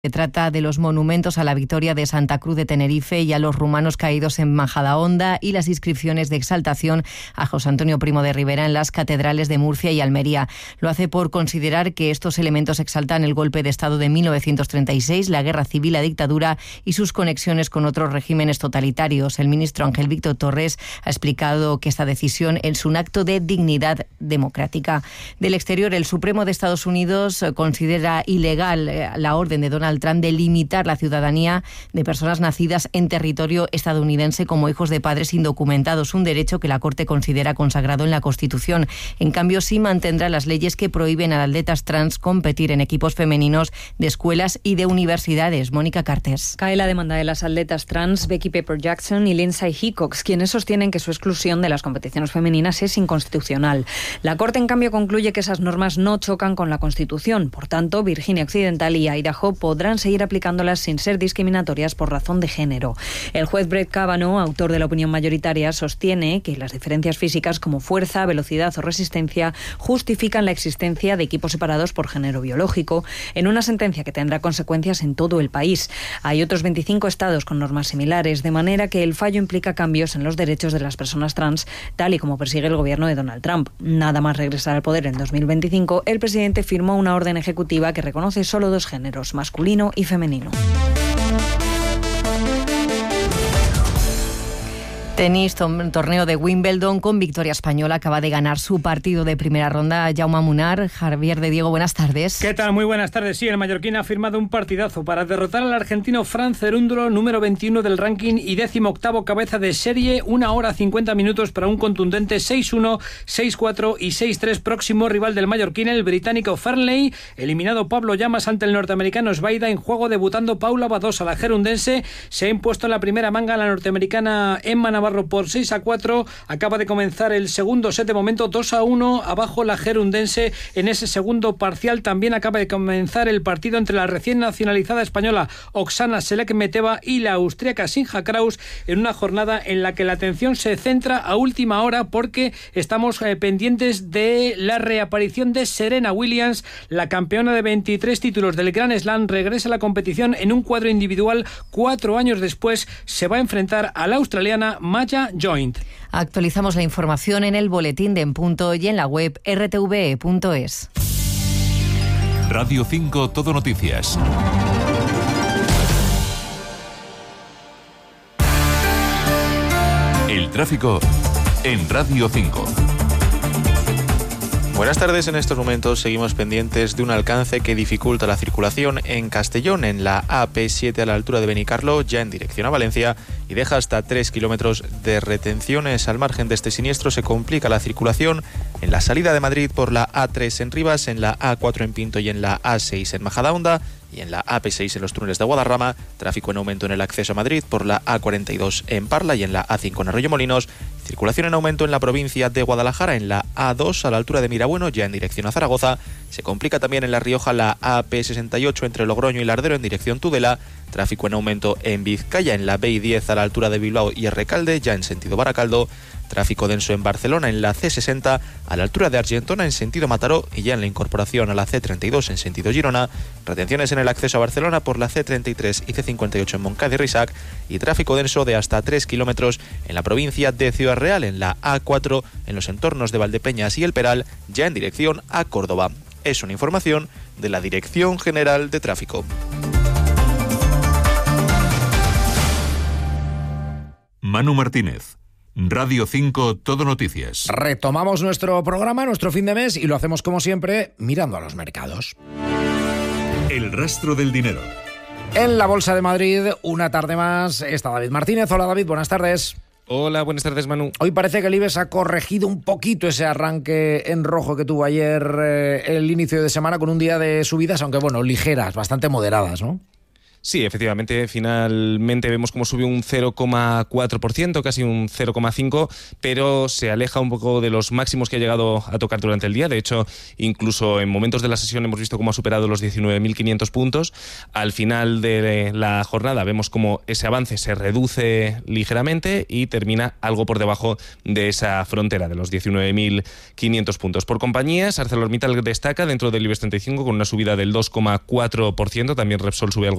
Se trata de los monumentos a la victoria de Santa Cruz de Tenerife y a los rumanos caídos en Majadahonda y las inscripciones de exaltación a José Antonio Primo de Rivera en las catedrales de Murcia y Almería. Lo hace por considerar que estos elementos exaltan el golpe de Estado de 1936, la guerra civil, la dictadura y sus conexiones con otros regímenes totalitarios. El ministro Ángel Víctor Torres ha explicado que esta decisión es un acto de dignidad democrática. Del exterior, el Supremo de Estados Unidos considera ilegal la orden de Donald Trump de limitar la ciudadanía de personas nacidas en territorio estadounidense como hijos de padres indocumentados, un derecho que la Corte considera consagrado en la Constitución. En cambio, sí mantendrá las leyes que prohíben a atletas trans competir en equipos femeninos de escuelas y de universidades. Mónica Cartes. Cae la demanda de las atletas trans Becky Pepper Jackson y Lindsay Hickox, quienes sostienen que su exclusión de las competiciones femeninas es inconstitucional. La Corte, en cambio, concluye que esas normas no chocan con la Constitución. Por tanto, Virginia Occidental y Idaho podrán seguir aplicándolas sin ser discriminatorias por razón de género. El juez Brett Kavanaugh, autor de la opinión mayoritaria, sostiene que las diferencias físicas como fuerza, velocidad o resistencia justifican la existencia de equipos separados por género biológico, en una sentencia que tendrá consecuencias en todo el país. Hay otros 25 estados con normas similares, de manera que el fallo implica cambios en los derechos de las personas trans, tal y como persigue el gobierno de Donald Trump. Nada más regresar al poder en 2025, el presidente firmó una orden ejecutiva que reconoce solo dos géneros, masculino y femenino. Tenis, torneo de Wimbledon con victoria española. Acaba de ganar su partido de primera ronda Jaume Munar. Javier de Diego, buenas tardes. ¿Qué tal? Muy buenas tardes. Sí, el mallorquín ha firmado un partidazo para derrotar al argentino Fran Cerúndolo, número 21 del ranking y 18º cabeza de serie. 1 hora 50 minutos para un contundente 6-1, 6-4 y 6-3. Próximo rival del mallorquín, el británico Fernley. Eliminado Pablo Llamas ante el norteamericano Sbaida. En juego debutando Paula Badosa. La gerundense se ha impuesto en la primera manga a la norteamericana Emma Navarro por 6-4. Acaba de comenzar el segundo set, de momento 2-1 abajo la gerundense en ese segundo parcial. También acaba de comenzar el partido entre la recién nacionalizada española Oksana Selekmeteva y la austríaca Sinja Kraus, en una jornada en la que la atención se centra a última hora porque estamos pendientes de la reaparición de Serena Williams. La campeona de 23 títulos del Grand Slam regresa a la competición en un cuadro individual. 4 años después se va a enfrentar a la australiana Maya Joint. Actualizamos la información en el boletín de En Punto y en la web rtve.es. Radio 5 Todo Noticias. El tráfico en Radio 5. Buenas tardes. En estos momentos seguimos pendientes de un alcance que dificulta la circulación en Castellón, en la AP7 a la altura de Benicarló, ya en dirección a Valencia, y deja hasta 3 kilómetros de retenciones. Al margen de este siniestro se complica la circulación en la salida de Madrid por la A3 en Rivas, en la A4 en Pinto y en la A6 en Majadahonda, y en la AP6 en los túneles de Guadarrama. Tráfico en aumento en el acceso a Madrid por la A42 en Parla y en la A5 en Arroyomolinos. Circulación en aumento en la provincia de Guadalajara, en la A2 a la altura de Mirabueno, ya en dirección a Zaragoza. Se complica también en La Rioja la AP68 entre Logroño y Lardero en dirección Tudela. Tráfico en aumento en Vizcaya, en la BI10 a la altura de Bilbao y Recalde, ya en sentido Baracaldo. Tráfico denso en Barcelona, en la C60 a la altura de Argentona en sentido Mataró, y ya en la incorporación a la C32 en sentido Girona. Retenciones en el acceso a Barcelona por la C33 y C58 en Montcada y Risac, y tráfico denso de hasta 3 kilómetros en la provincia de Ciudad Real, en la A4 en los entornos de Valdepeñas y El Peral, ya en dirección a Córdoba. Es una información de la Dirección General de Tráfico. Manu Martínez, Radio 5 Todo Noticias. Retomamos nuestro programa, nuestro fin de mes, y lo hacemos como siempre mirando a los mercados. El rastro del dinero. En la Bolsa de Madrid, una tarde más, está David Martínez. Hola David, buenas tardes. Hola, buenas tardes, Manu. Hoy parece que el IBEX ha corregido un poquito ese arranque en rojo que tuvo ayer el inicio de semana, con un día de subidas, aunque bueno, ligeras, bastante moderadas, ¿no? Sí, efectivamente, finalmente vemos cómo sube un 0,4%, casi un 0,5%, pero se aleja un poco de los máximos que ha llegado a tocar durante el día. De hecho, incluso en momentos de la sesión hemos visto cómo ha superado los 19.500 puntos. Al final de la jornada vemos cómo ese avance se reduce ligeramente y termina algo por debajo de esa frontera de los 19.500 puntos. Por compañías, ArcelorMittal destaca dentro del IBEX 35 con una subida del 2,4%, también Repsol sube algo